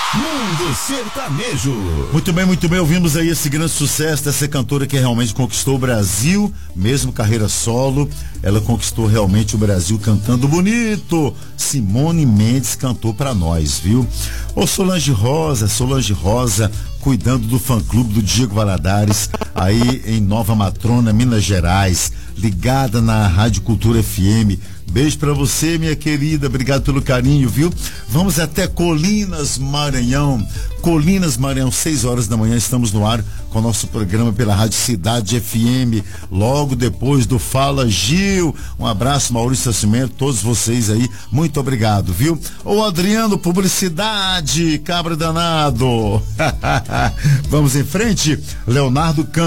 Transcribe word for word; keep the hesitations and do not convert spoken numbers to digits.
Mundo Sertanejo. Muito bem, muito bem, ouvimos aí esse grande sucesso dessa cantora que realmente conquistou o Brasil, mesmo carreira solo, ela conquistou realmente o Brasil cantando bonito. Simone Mendes cantou pra nós, viu? Ô Solange Rosa, Solange Rosa, cuidando do fã-clube do Diego Valadares, aí em Nova Matrona, Minas Gerais, ligada na Rádio Cultura F M. Beijo pra você, minha querida, obrigado pelo carinho, viu? Vamos até Colinas, Maranhão. Colinas, Maranhão, seis horas da manhã, estamos no ar com o nosso programa pela Rádio Cidade F M, logo depois do Fala Gil. Um abraço, Maurício Nascimento, todos vocês aí, muito obrigado, viu? Ô Adriano, publicidade, cabra danado. Vamos em frente, Leonardo Campos.